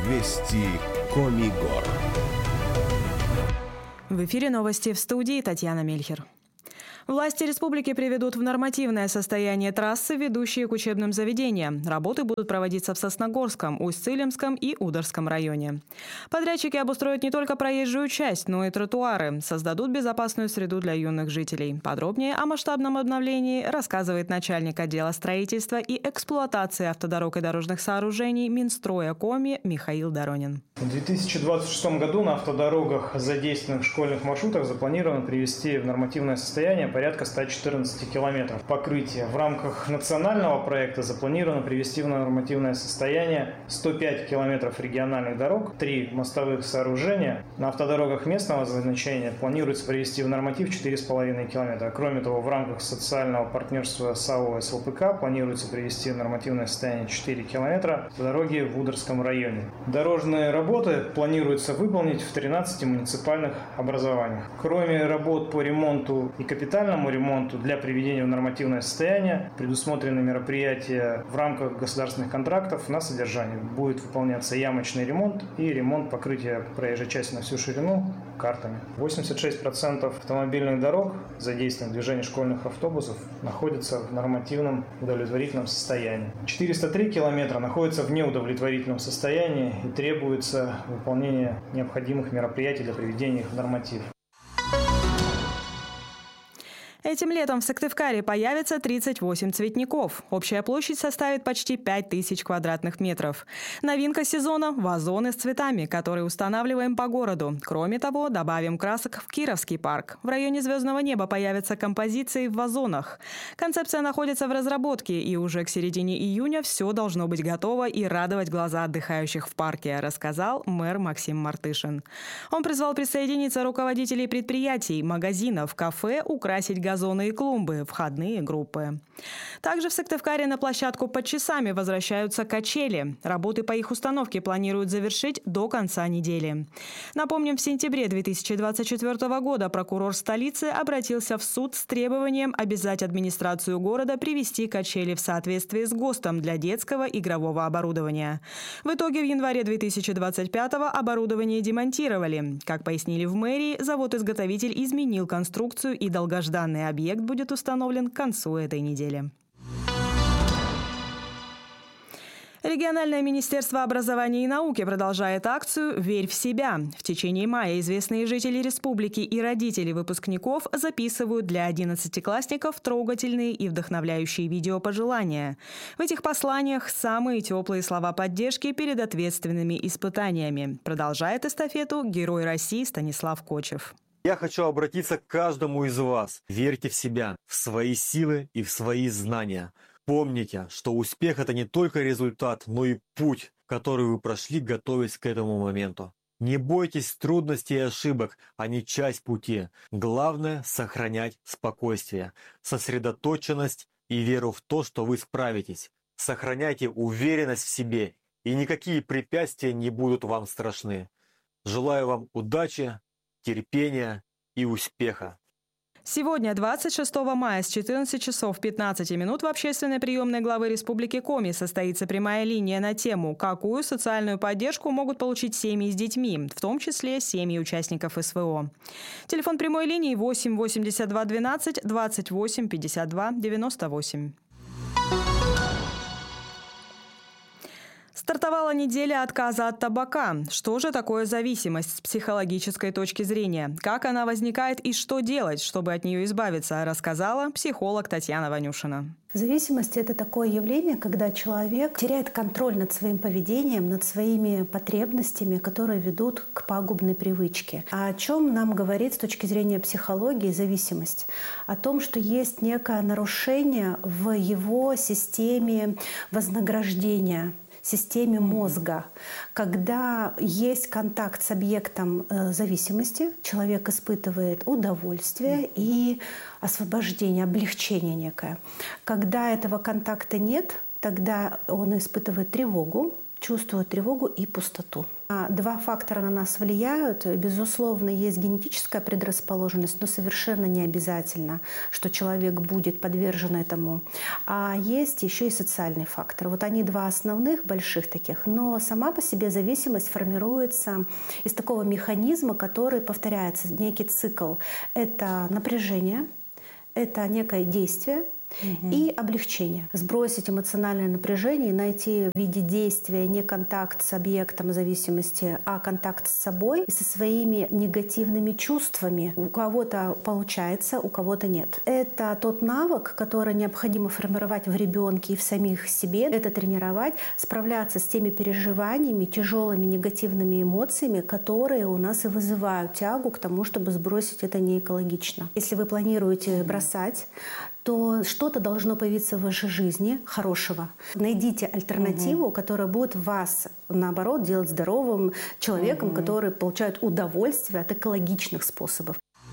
Вести Коми-Гор. В эфире новости, в студии Татьяна Мельхер. Власти республики приведут в нормативное состояние трассы, ведущие к учебным заведениям. Работы будут проводиться в Сосногорском, Усть-Цилимском и Ударском районе. Подрядчики обустроят не только проезжую часть, но и тротуары. Создадут безопасную среду для юных жителей. Подробнее о масштабном обновлении рассказывает начальник отдела строительства и эксплуатации автодорог и дорожных сооружений Минстроя Коми Михаил Доронин. В 2026 году на автодорогах, задействованных в школьных маршрутах, запланировано привести в нормативное состояние порядка 114 километров покрытия. В рамках национального проекта запланировано привести в нормативное состояние 105 километров региональных дорог, 3 мостовых сооружения. На автодорогах местного значения планируется привести в норматив 4,5 километра. Кроме того, в рамках социального партнерства САО СЛПК планируется привести в нормативное состояние 4 километра дороги в Ударском районе. Дорожные работы планируется выполнить в 13 муниципальных образованиях. Кроме работ по ремонту и капитальному ремонту, для приведения в нормативное состояние предусмотрены мероприятия в рамках государственных контрактов на содержание. Будет выполняться ямочный ремонт и ремонт покрытия проезжей части на всю ширину картами. 86% автомобильных дорог, задействованных в движении школьных автобусов, находятся в нормативном удовлетворительном состоянии. 403 километра находятся в неудовлетворительном состоянии и требуется выполнение необходимых мероприятий для приведения их в норматив. Этим летом в Сыктывкаре появится 38 цветников. Общая площадь составит почти 5000 квадратных метров. Новинка сезона – вазоны с цветами, которые устанавливаем по городу. Кроме того, добавим красок в Кировский парк. В районе Звездного неба появятся композиции в вазонах. Концепция находится в разработке, и уже к середине июня все должно быть готово и радовать глаза отдыхающих в парке, рассказал мэр Максим Мартышин. Он призвал присоединиться руководителей предприятий, магазинов, кафе, украсить газоны и клумбы, входные группы. Также в Сыктывкаре на площадку под часами возвращаются качели. Работы по их установке планируют завершить до конца недели. Напомним, в сентябре 2024 года прокурор столицы обратился в суд с требованием обязать администрацию города привести качели в соответствии с ГОСТом для детского игрового оборудования. В итоге в январе 2025-го оборудование демонтировали. Как пояснили в мэрии, завод-изготовитель изменил конструкцию, и долгожданный объект будет установлен к концу этой недели. Региональное министерство образования и науки продолжает акцию «Верь в себя». В течение мая известные жители республики и родители выпускников записывают для 11-классников трогательные и вдохновляющие видеопожелания. В этих посланиях самые теплые слова поддержки перед ответственными испытаниями. Продолжает эстафету герой России Станислав Кочев. Я хочу обратиться к каждому из вас. Верьте в себя, в свои силы и в свои знания. Помните, что успех – это не только результат, но и путь, который вы прошли, готовясь к этому моменту. Не бойтесь трудностей и ошибок, они часть пути. Главное – сохранять спокойствие, сосредоточенность и веру в то, что вы справитесь. Сохраняйте уверенность в себе, и никакие препятствия не будут вам страшны. Желаю вам удачи, терпения и успеха. Сегодня, 26 мая, с 14 часов 15 минут в общественной приемной главы Республики Коми состоится прямая линия на тему «Какую социальную поддержку могут получить семьи с детьми», в том числе семьи участников СВО. Телефон прямой линии 8 82 12 28 52 98. Стартовала неделя отказа от табака. Что же такое зависимость с психологической точки зрения? Как она возникает и что делать, чтобы от нее избавиться, рассказала психолог Татьяна Ванюшина. Зависимость – это такое явление, когда человек теряет контроль над своим поведением, над своими потребностями, которые ведут к пагубной привычке. А о чем нам говорит с точки зрения психологии зависимость? О том, что есть некое нарушение в его системе вознаграждения, системе мозга. Когда есть контакт с объектом зависимости, человек испытывает удовольствие и освобождение, облегчение некое. Когда этого контакта нет, тогда он испытывает тревогу, чувствуют тревогу и пустоту. Два фактора на нас влияют. Безусловно, есть генетическая предрасположенность, но совершенно не обязательно, что человек будет подвержен этому. А есть еще и социальный фактор. Вот они два основных, больших таких. Но сама по себе зависимость формируется из такого механизма, который повторяется, некий цикл. Это напряжение, это некое действие, и облегчение. Сбросить эмоциональное напряжение и найти в виде действия не контакт с объектом зависимости, а контакт с собой и со своими негативными чувствами. У кого-то получается, у кого-то нет. Это тот навык, который необходимо формировать в ребенке и в самих себе. Это тренировать, справляться с теми переживаниями, тяжелыми негативными эмоциями, которые у нас и вызывают тягу к тому, чтобы сбросить это неэкологично. Если вы планируете бросать, то что-то должно появиться в вашей жизни хорошего. Найдите альтернативу, которая будет вас, наоборот, делать здоровым человеком, который получает удовольствие от экологичных способов.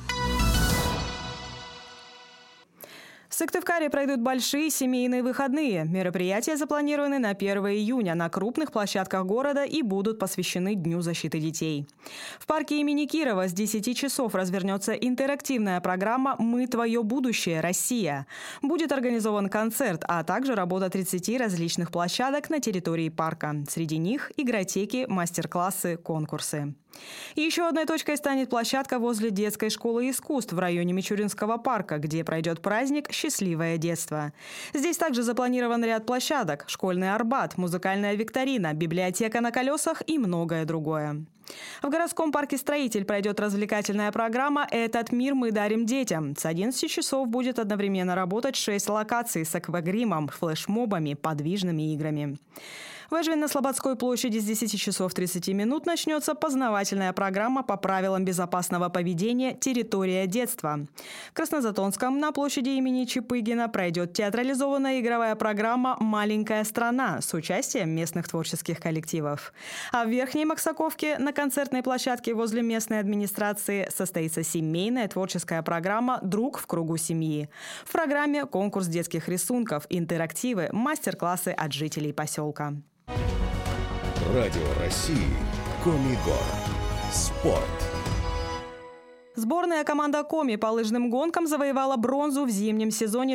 В Сыктывкаре пройдут большие семейные выходные. Мероприятия запланированы на 1 июня на крупных площадках города и будут посвящены Дню защиты детей. В парке имени Кирова с 10 часов развернется интерактивная программа «Мы – твое будущее. Россия». Будет организован концерт, а также работа 30 различных площадок на территории парка. Среди них игротеки, мастер-классы, конкурсы. И еще одной точкой станет площадка возле детской школы искусств в районе Мичуринского парка, где пройдет праздник «Счастливое детство». Здесь также запланирован ряд площадок – школьный Арбат, музыкальная викторина, библиотека на колесах и многое другое. В городском парке «Строитель» пройдет развлекательная программа «Этот мир мы дарим детям». С 11 часов будет одновременно работать 6 локаций с аквагримом, флешмобами, подвижными играми. В Эжвино-Слободской площади с 10 часов 30 минут начнется познавательная программа по правилам безопасного поведения «Территория детства». В Краснозатонском на площади имени Чапыгина пройдет театрализованная игровая программа «Маленькая страна» с участием местных творческих коллективов. А в Верхней Максаковке на концертной площадке возле местной администрации состоится семейная творческая программа «Друг в кругу семьи». В программе конкурс детских рисунков, интерактивы, мастер-классы от жителей поселка. Радио России. Коми-Гор. Спорт. Сборная команда Коми по лыжным гонкам завоевала бронзу в зимнем сезоне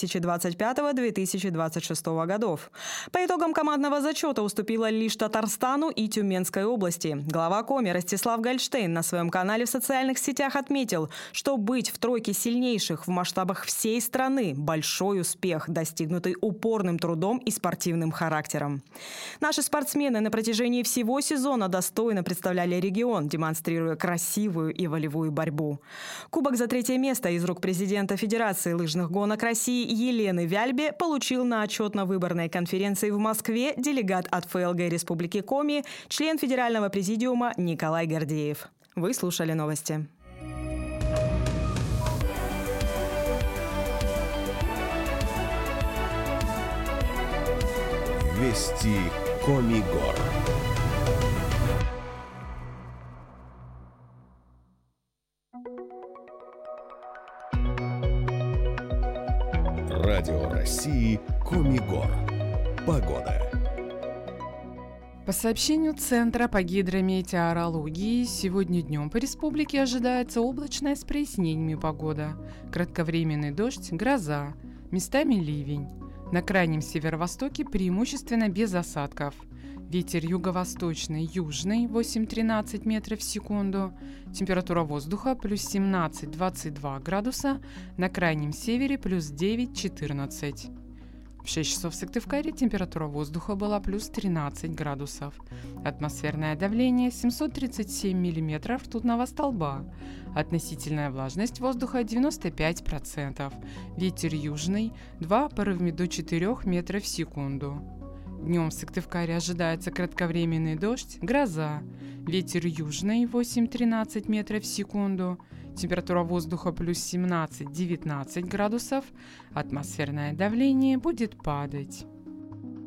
2025-2026 годов. По итогам командного зачета уступила лишь Татарстану и Тюменской области. Глава Коми Ростислав Гольштейн на своем канале в социальных сетях отметил, что быть в тройке сильнейших в масштабах всей страны – большой успех, достигнутый упорным трудом и спортивным характером. Наши спортсмены на протяжении всего сезона достойно представляли регион, демонстрируя красивую и волевую борьбу. Кубок за 3-е место из рук президента Федерации лыжных гонок России Елены Вяльбе получил на отчетно-выборной конференции в Москве делегат от ФЛГ Республики Коми, член Федерального президиума Николай Гордеев. Вы слушали новости. Вести Коми-Гор. Радио России. Коми-Гор. Погода. По сообщению Центра по гидрометеорологии, сегодня днем по республике ожидается облачная с прояснениями погода. Кратковременный дождь, гроза, местами ливень. На крайнем северо-востоке преимущественно без осадков. Ветер юго-восточный, южный 8-13 метров в секунду. Температура воздуха плюс 17-22 градуса. На крайнем севере плюс 9-14. В 6 часов в Сыктывкаре температура воздуха была плюс 13 градусов. Атмосферное давление 737 миллиметров ртутного столба. Относительная влажность воздуха 95%. Ветер южный 2 порывами до 4 метров в секунду. Днем в Сыктывкаре ожидается кратковременный дождь, гроза. Ветер южный 8-13 метров в секунду. Температура воздуха плюс 17-19 градусов. Атмосферное давление будет падать.